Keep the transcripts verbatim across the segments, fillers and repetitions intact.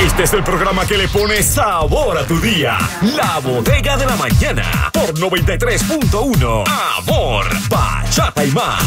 Este es el programa que le pone sabor a tu día. La Bodega de la Mañana por noventa y tres punto uno. Amor, bachata y más.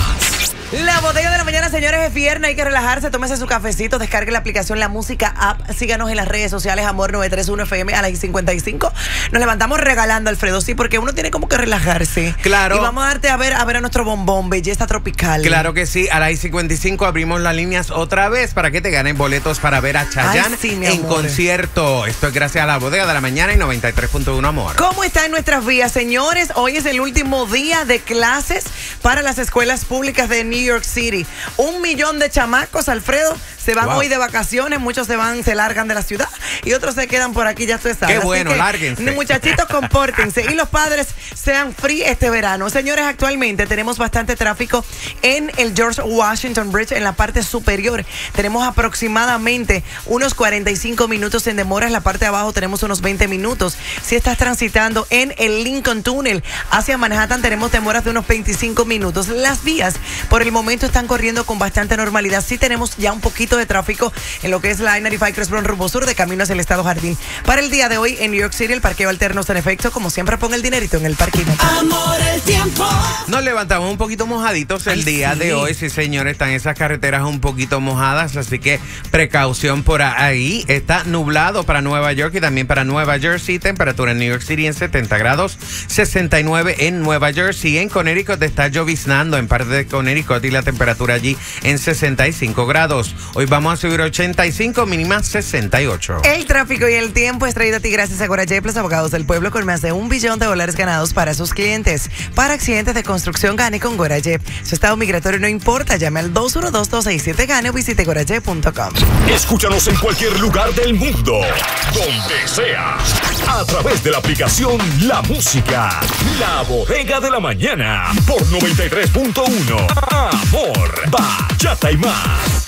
La Bodega de la Mañana, señores, es viernes, hay que relajarse, tómese su cafecito, descargue la aplicación La Música App, síganos en las redes sociales, Amor novecientos treinta y uno F M a las cincuenta y cinco. Nos levantamos regalando, Alfredo, sí, porque uno tiene como que relajarse. Claro. Y vamos a darte a ver a ver a nuestro bombón, Belleza Tropical. Claro que sí, a las cincuenta y cinco abrimos las líneas otra vez para que te ganen boletos para ver a Chayanne sí, en concierto. Esto es gracias a La Bodega de la Mañana y noventa y tres punto uno, Amor. ¿Cómo está en nuestras vías, señores? Hoy es el último día de clases para las escuelas públicas de New York City. Un millón de chamacos, Alfredo, se van wow. hoy de vacaciones. Muchos se van, se largan de la ciudad y otros se quedan por aquí, ya tú sabes. Qué bueno, que, lárguense. Muchachitos, compórtense y los padres sean free este verano. Señores, actualmente tenemos bastante tráfico en el George Washington Bridge, en la parte superior. Tenemos aproximadamente unos cuarenta y cinco minutos en demora. En la parte de abajo tenemos unos veinte minutos. Si estás transitando en el Lincoln Tunnel hacia Manhattan, tenemos demoras de unos veinticinco minutos. Las vías, por el momento, están corriendo con bastante normalidad. Sí tenemos ya un poquito de tráfico en lo que es la I noventa y cinco Crestron rumbo sur de camino hacia el Estado Jardín. Para el día de hoy en New York City, el parqueo alterno está en efecto. Como siempre, ponga el dinerito en el parquímetro. Amor, el tiempo. Nos levantamos un poquito mojaditos el Ay, día sí. de hoy. Sí, señores, están esas carreteras un poquito mojadas, así que precaución por ahí. Está nublado para Nueva York y también para Nueva Jersey. Temperatura en New York City en setenta grados, sesenta y nueve en Nueva Jersey. En Connecticut está lloviznando en parte de Connecticut y la temperatura allí en sesenta y cinco grados. Hoy vamos a subir ochenta y cinco, mínima sesenta y ocho. El tráfico y el tiempo es traído a ti gracias a Gorajep, los abogados del pueblo, con más de un billón de dólares ganados para sus clientes. Para accidentes de construcción, gane con Gorajep. Su estado migratorio no importa. Llame al dos uno dos, dos seis siete, gane o visite gorajep punto com. Escúchanos en cualquier lugar del mundo, donde sea, a través de la aplicación La Música. La Bodega de la Mañana por noventa y tres punto uno. Amor, bachata y más.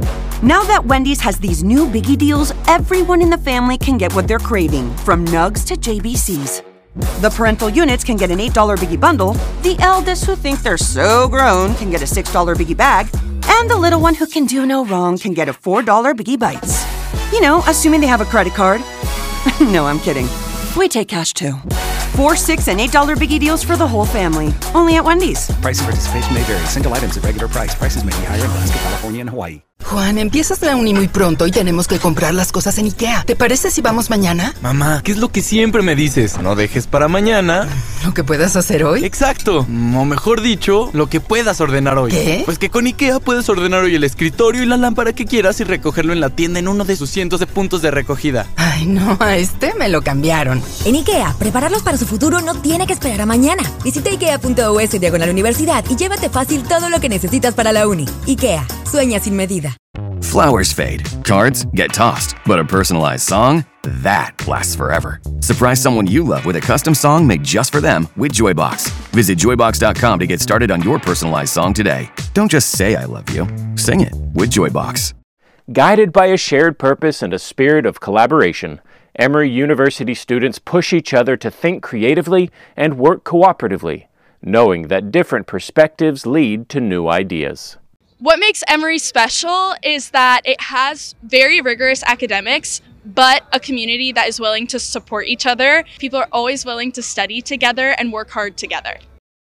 Now that Wendy's has these new Biggie deals, everyone in the family can get what they're craving, from Nugs to J B Cs. The parental units can get an eight dollar Biggie bundle, the eldest who think they're so grown can get a six dollar Biggie bag, and the little one who can do no wrong can get a four dollar Biggie Bites. You know, assuming they have a credit card. No, I'm kidding. We take cash too. Four, six, and eight dollar Biggie deals for the whole family. Only at Wendy's. Price and participation may vary. Single items at regular price. Prices may be higher in Alaska, California, and Hawaii. Juan, empiezas la uni muy pronto y tenemos que comprar las cosas en IKEA. ¿Te parece si vamos mañana? Mamá, ¿qué es lo que siempre me dices? No dejes para mañana ¿lo que puedas hacer hoy? Exacto, o mejor dicho, lo que puedas ordenar hoy. ¿Qué? Pues que con IKEA puedes ordenar hoy el escritorio y la lámpara que quieras y recogerlo en la tienda en uno de sus cientos de puntos de recogida. Ay, no, a este me lo cambiaron. En IKEA, prepararlos para su futuro no tiene que esperar a mañana. Visita ikea punto us diagonal universidad y llévate fácil todo lo que necesitas para la uni. IKEA, sueña sin medida. Flowers fade, cards get tossed, but a personalized song, that lasts forever. Surprise someone you love with a custom song made just for them with Joybox. Visit joybox dot com to get started on your personalized song today. Don't just say I love you, sing it with Joybox. Guided by a shared purpose and a spirit of collaboration, Emory University students push each other to think creatively and work cooperatively, knowing that different perspectives lead to new ideas. What makes Emory special is that it has very rigorous academics, but a community that is willing to support each other. People are always willing to study together and work hard together.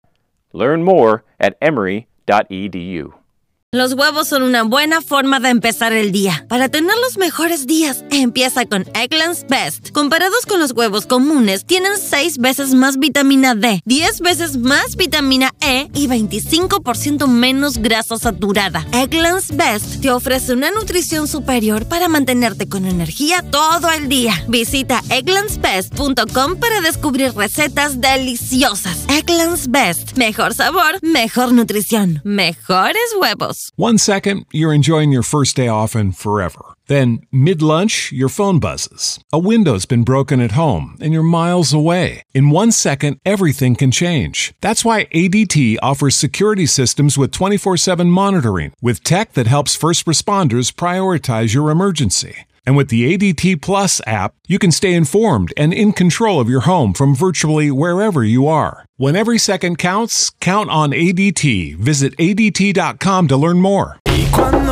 Learn more at emory dot e d u. Los huevos son una buena forma de empezar el día. Para tener los mejores días, empieza con Eggland's Best. Comparados con los huevos comunes, tienen seis veces más vitamina D, diez veces más vitamina E y veinticinco por ciento menos grasa saturada. Eggland's Best te ofrece una nutrición superior para mantenerte con energía todo el día. Visita egglands best punto com para descubrir recetas deliciosas. Eggland's Best. Mejor sabor, mejor nutrición, mejores huevos. One second, you're enjoying your first day off and forever. Then, mid-lunch, your phone buzzes. A window's been broken at home and you're miles away. In one second, everything can change. That's why A D T offers security systems with twenty-four seven monitoring, with tech that helps first responders prioritize your emergency. And with the A D T Plus app, you can stay informed and in control of your home from virtually wherever you are. When every second counts, count on A D T. Visit A D T dot com to learn more.